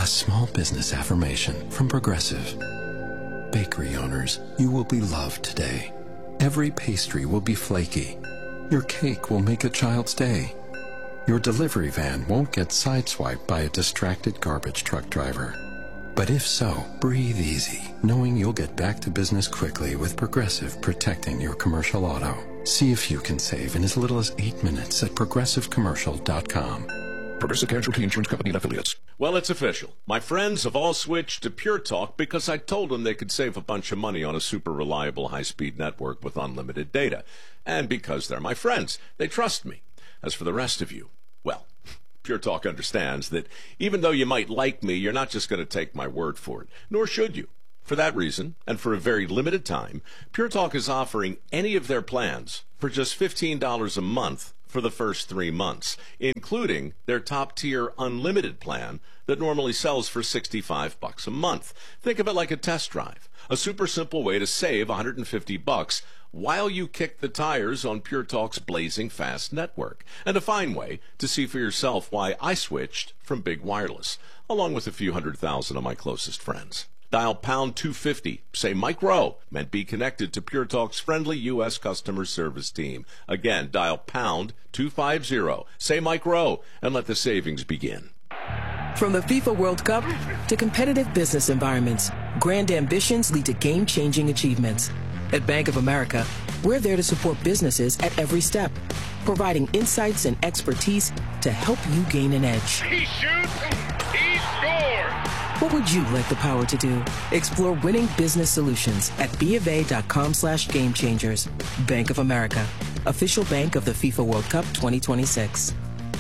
small business affirmation from Progressive. Bakery owners, you will be loved today. Every pastry will be flaky. Your cake will make a child's day. Your delivery van won't get sideswiped by a distracted garbage truck driver. But if so, breathe easy, knowing you'll get back to business quickly with Progressive protecting your commercial auto. See if you can save in as little as 8 minutes at progressivecommercial.com. Progressive Casualty Insurance Company and Affiliates. Well, it's official. My friends have all switched to Pure Talk because I told them they could save a bunch of money on a super reliable high-speed network with unlimited data. And because they're my friends, they trust me. As for the rest of you, well, Pure Talk understands that even though you might like me, you're not just going to take my word for it, nor should you. For that reason, and for a very limited time, Pure Talk is offering any of their plans for just $15 a month for the first 3 months, including their top-tier unlimited plan that normally sells for $65 a month. Think of it like a test drive, a super simple way to save $150 while you kick the tires on Pure Talk's blazing fast network, and a fine way to see for yourself why I switched from big wireless, along with a few 100,000 of my closest friends. Dial pound 250, say Mike Rowe, and be connected to Pure Talk's friendly U.S. customer service team. Again, dial pound 250, say Mike Rowe, and let the savings begin. From the FIFA World Cup to competitive business environments, grand ambitions lead to game-changing achievements. At Bank of America, we're there to support businesses at every step, providing insights and expertise to help you gain an edge. He shoots, he scores! What would you like the power to do? Explore winning business solutions at BofA.com/gamechangers. Bank of America, official bank of the FIFA World Cup 2026.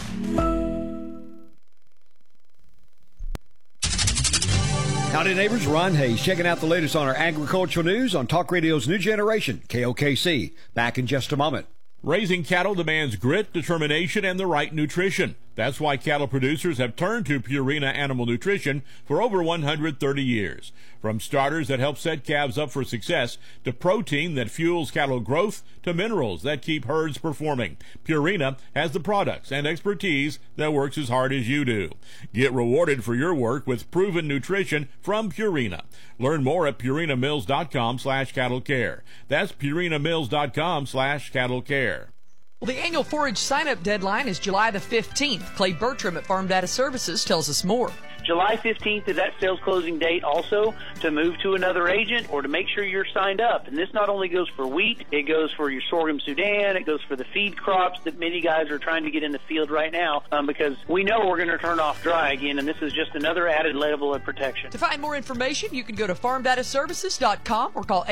Howdy, neighbors. Ron Hayes checking out the latest on our agricultural news on Talk Radio's New Generation, KOKC. Back in just a moment. Raising cattle demands grit, determination, and the right nutrition. That's why cattle producers have turned to Purina Animal Nutrition for over 130 years. From starters that help set calves up for success, to protein that fuels cattle growth, to minerals that keep herds performing, Purina has the products and expertise that works as hard as you do. Get rewarded for your work with proven nutrition from Purina. Learn more at purinamills.com/cattlecare. That's purinamills.com/cattlecare. Well, the annual forage sign-up deadline is July the 15th. Clay Bertram at Farm Data Services tells us more. July 15th is that sales closing date also to move to another agent or to make sure you're signed up. And this not only goes for wheat, it goes for your sorghum Sudan, it goes for the feed crops that many guys are trying to get in the field right now because we know we're going to turn off dry again, and this is just another added level of protection. To find more information, you can go to farmdataservices.com or call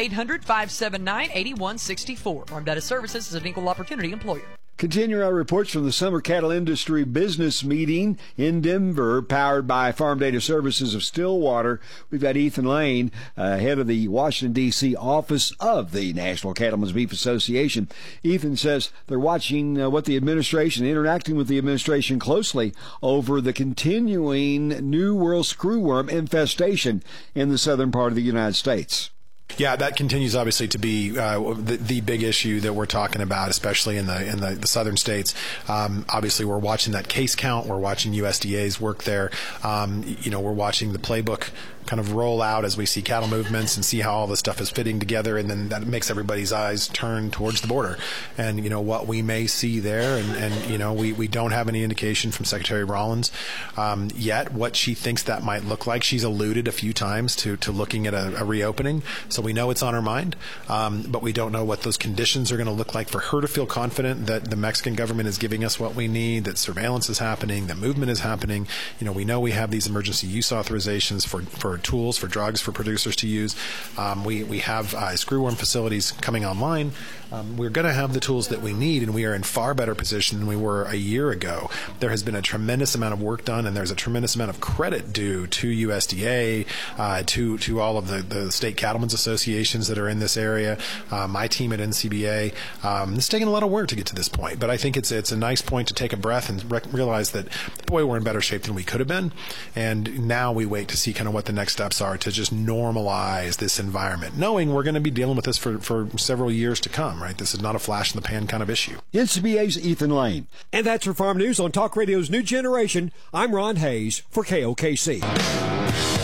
800-579-8164. Farm Data Services is an equal opportunity employer. Continuing our reports from the Summer Cattle Industry Business Meeting in Denver, powered by Farm Data Services of Stillwater. We've got Ethan Lane, head of the Washington, D.C. office of the National Cattlemen's Beef Association. Ethan says they're watching what the administration, interacting with the administration closely over the continuing New World screwworm infestation in the southern part of the United States. Yeah, that continues obviously to be the big issue that we're talking about, especially in the southern states. Obviously, we're watching that case count. We're watching USDA's work there. We're watching the playbook kind of roll out as we see cattle movements and see how all this stuff is fitting together, and then that makes everybody's eyes turn towards the border and what we may see there, and we don't have any indication from Secretary Rollins yet what she thinks that might look like. She's alluded a few times to looking at a reopening, so we know it's on her mind, but we don't know what those conditions are going to look like for her to feel confident that the Mexican government is giving us what we need, that surveillance is happening, that movement is happening. We know we have these emergency use authorizations for tools, for drugs, for producers to use. We have screwworm facilities coming online. We're going to have the tools that we need, and we are in far better position than we were a year ago. There has been a tremendous amount of work done, and there's a tremendous amount of credit due to USDA, to all of the state cattlemen's associations that are in this area, my team at NCBA. It's taken a lot of work to get to this point, but I think it's a nice point to take a breath and realize that, boy, we're in better shape than we could have been. And now we wait to see kind of what the next steps are to just normalize this environment, knowing we're going to be dealing with this for several years to come, right? This is not a flash in the pan kind of issue. NCBA's Ethan Lane. And that's your Farm News on Talk Radio's New Generation. I'm Ron Hayes for KOKC.